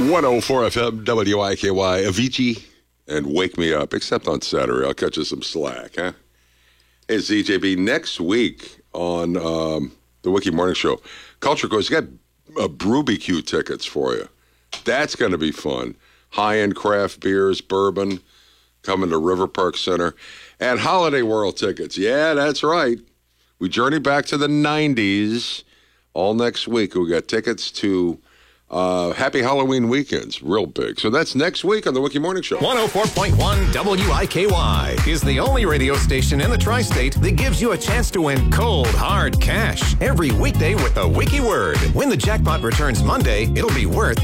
104 FM WIKY, Avicii and Wake Me Up, except on Saturday. I'll cut you some slack, huh? Hey, ZJB, next week on the Wiki Morning Show, Culture Coast, you got BrewBQ tickets for you. That's going to be fun. High-end craft beers, bourbon, coming to River Park Center. And Holiday World tickets. Yeah, that's right. We journey back to the 90s all next week. We got tickets to Happy Halloween Weekends, real big. So that's next week on the Wiki Morning Show. 104.1 WIKY is the only radio station in the tri-state that gives you a chance to win cold, hard cash every weekday with a Wiki word. When the jackpot returns Monday, it'll be worth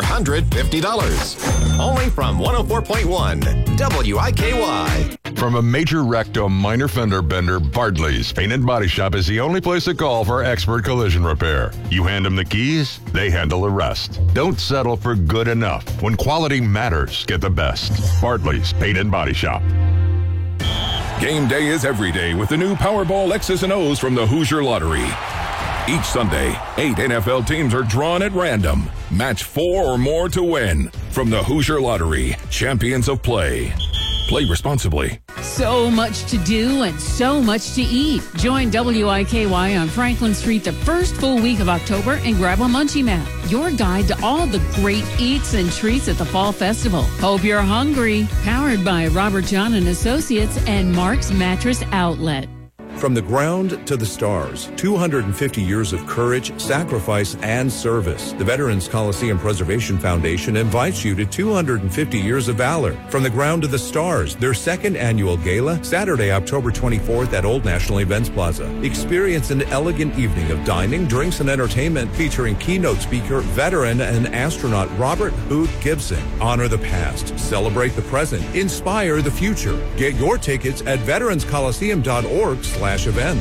$450. Only from 104.1 WIKY. From a major wreck to a minor fender bender, Bartley's Paint and Body Shop is the only place to call for expert collision repair. You hand them the keys, they handle the rest. Don't settle for good enough. When quality matters, get the best. Bartley's Paint and Body Shop. Game day is every day with the new Powerball X's and O's from the Hoosier Lottery. Each Sunday, 8 NFL teams are drawn at random. Match 4 or more to win. From the Hoosier Lottery, champions of play. Play responsibly. So much to do and so much to eat. Join WIKY on Franklin Street the first full week of October and grab a munchie map, your guide to all the great eats and treats at the Fall Festival. Hope you're hungry. Powered by Robert John and Associates and Mark's Mattress Outlet. From the ground to the stars, 250 years of courage, sacrifice, and service. The Veterans Coliseum Preservation Foundation invites you to 250 Years of Valor. From the ground to the stars, their second annual gala, Saturday, October 24th at Old National Events Plaza. Experience an elegant evening of dining, drinks, and entertainment featuring keynote speaker, veteran, and astronaut Robert Hoot Gibson. Honor the past, celebrate the present, inspire the future. Get your tickets at veteranscoliseum.org/events.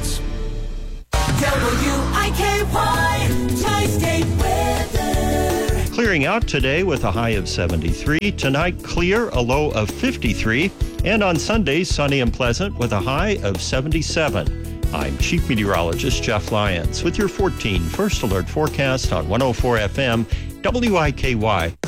WIKY Tri-State Weather. Clearing out today with a high of 73. Tonight, clear, a low of 53. And on Sunday, sunny and pleasant with a high of 77. I'm Chief Meteorologist Jeff Lyons with your 14 First Alert forecast on 104 FM WIKY.